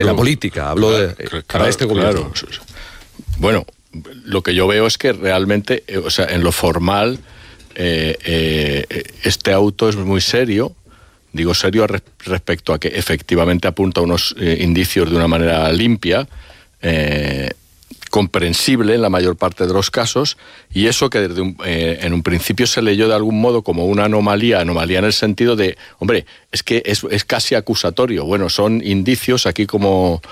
En la política, hablo para este gobierno. Claro. Bueno, lo que yo veo es que realmente, o sea, en lo formal, este auto es muy serio. Digo serio respecto a que efectivamente apunta unos indicios de una manera limpia, comprensible en la mayor parte de los casos, y eso que en un principio se leyó de algún modo como una anomalía en el sentido de, hombre, es que es casi acusatorio. Bueno, son indicios, aquí como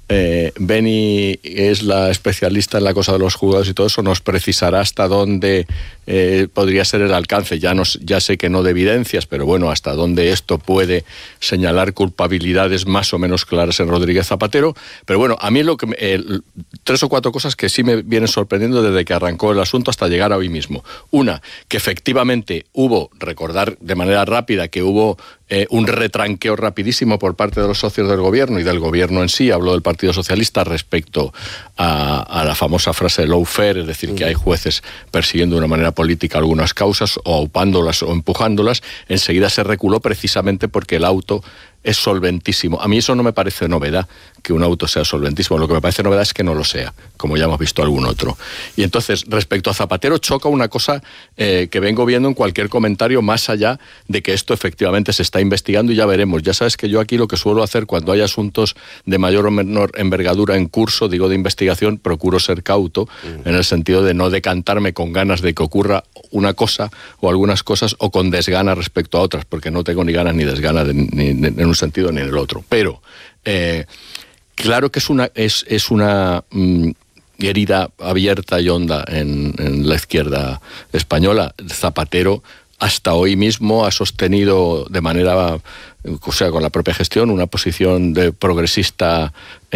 Beni es la especialista en la cosa de los juzgados y todo eso, nos precisará hasta dónde podría ser el alcance. Ya sé que no de evidencias, pero bueno, hasta dónde esto puede señalar culpabilidades más o menos claras en Rodríguez Zapatero. Pero bueno, a mí 3 o 4 cosas que sí me vienen sorprendiendo desde que arrancó el asunto hasta llegar a hoy mismo. Una, que efectivamente recordar de manera rápida que hubo un retranqueo rapidísimo por parte de los socios del gobierno y del gobierno en sí, hablo del Partido Socialista, respecto a la famosa frase de lawfare, es decir, que hay jueces persiguiendo de una manera política algunas causas o aupándolas o empujándolas. Enseguida se reculó precisamente porque el auto es solventísimo. A mí eso no me parece novedad, que un auto sea solventísimo. Lo que me parece novedad es que no lo sea, como ya hemos visto algún otro. Y entonces, respecto a Zapatero, choca una cosa que vengo viendo en cualquier comentario, más allá de que esto efectivamente se está investigando y ya veremos. Ya sabes que yo aquí lo que suelo hacer cuando hay asuntos de mayor o menor envergadura en curso, digo de investigación, procuro ser cauto, en el sentido de no decantarme con ganas de que ocurra una cosa o algunas cosas o con desgana respecto a otras, porque no tengo ni ganas ni desgana ni en un sentido ni en el otro. Pero claro que es una herida abierta y honda en la izquierda española. Zapatero hasta hoy mismo ha sostenido de manera, o sea, con la propia gestión, una posición de progresista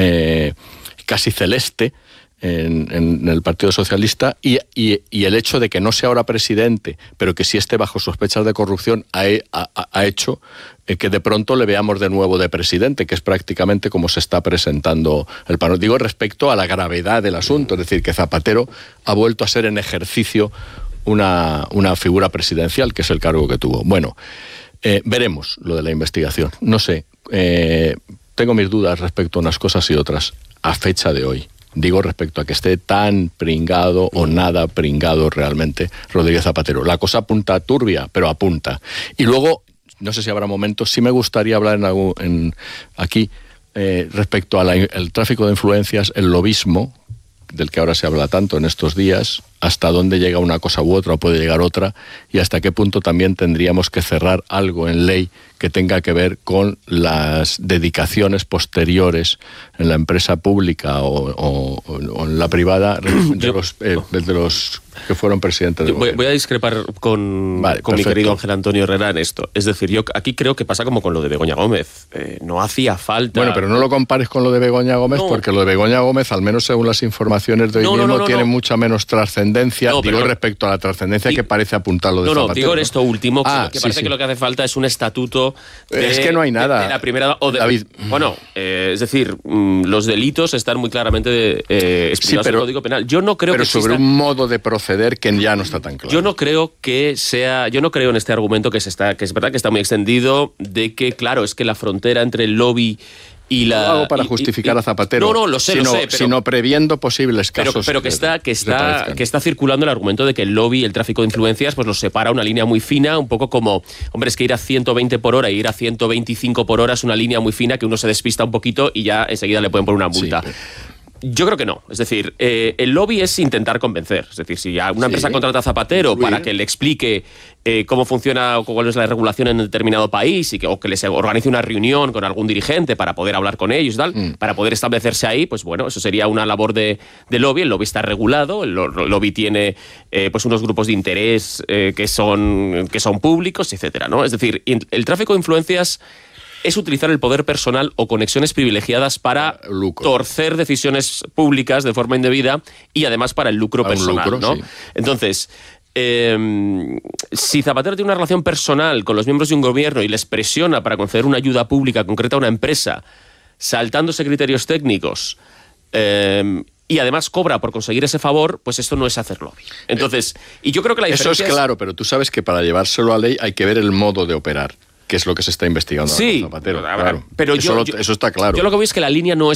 casi celeste en el Partido Socialista, y el hecho de que no sea ahora presidente, pero que sí esté bajo sospechas de corrupción, ha hecho que de pronto le veamos de nuevo de presidente, que es prácticamente como se está presentando el panorama. Digo respecto a la gravedad del asunto, es decir, que Zapatero ha vuelto a ser en ejercicio una figura presidencial, que es el cargo que tuvo. Bueno, veremos lo de la investigación. No sé, tengo mis dudas respecto a unas cosas y otras a fecha de hoy. Digo respecto a que esté tan pringado o nada pringado realmente Rodríguez Zapatero. La cosa apunta turbia, pero apunta. Y luego, no sé si habrá momentos, sí me gustaría hablar aquí respecto al tráfico de influencias, el lobismo, del que ahora se habla tanto en estos días, hasta dónde llega una cosa u otra o puede llegar otra, y hasta qué punto también tendríamos que cerrar algo en ley que tenga que ver con las dedicaciones posteriores en la empresa pública o en la privada de los que fueron presidentes del gobierno. Voy a discrepar con mi querido Ángel Antonio Herrera en esto. Es decir, yo aquí creo que pasa como con lo de Begoña Gómez. No hacía falta... Bueno, pero no lo compares con lo de Begoña Gómez, porque lo de Begoña Gómez, al menos según las informaciones de hoy mismo, tiene mucha menos trascendencia. Digo, respecto a la trascendencia que parece apuntar lo de Zapatero. Digo en esto último, que parece que lo que hace falta es un estatuto... es que no hay nada. De la primera... David. Bueno, es decir, los delitos están muy claramente explicados en el Código Penal. Yo no creo que sobre un modo de proceder que ya no está tan claro. Yo no creo en este argumento que es verdad que está muy extendido, de que, claro, es que la frontera entre el lobby y la... No lo hago para justificar a Zapatero. No, lo sé, sino previendo posibles casos. Pero que está circulando el argumento de que el lobby y el tráfico de influencias pues los separa una línea muy fina, un poco como, hombre, es que ir a 120 por hora y ir a 125 por hora es una línea muy fina que uno se despista un poquito y ya enseguida le pueden poner una multa. Sí, yo creo que no. Es decir, el lobby es intentar convencer. Es decir, si una empresa contrata a Zapatero para que le explique cómo funciona o cuál es la regulación en determinado país o que les organice una reunión con algún dirigente para poder hablar con ellos y tal, para poder establecerse ahí, pues bueno, eso sería una labor de lobby. El lobby está regulado, el lobby tiene pues unos grupos de interés que son públicos, etcétera, ¿no? Es decir, el tráfico de influencias es utilizar el poder personal o conexiones privilegiadas para torcer decisiones públicas de forma indebida y además para el lucro personal, ¿no? Sí. Entonces, si Zapatero tiene una relación personal con los miembros de un gobierno y les presiona para conceder una ayuda pública concreta a una empresa, saltándose criterios técnicos, y además cobra por conseguir ese favor, pues esto no es hacer lobby. Entonces, y yo creo que la diferencia eso es claro, pero tú sabes que para llevárselo a ley hay que ver el modo de operar. que es lo que se está investigando. Sí, Zapatero, pero eso está claro. Yo lo que veo es que la línea no